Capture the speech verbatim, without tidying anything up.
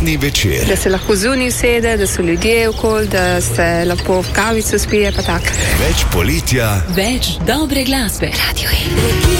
Poletni večer. Da se lahko zunaj usede, da so ljudje okoli, da se lahko v kavico spije, pa tako. Več poletja, več dobre glasbe. Radio E.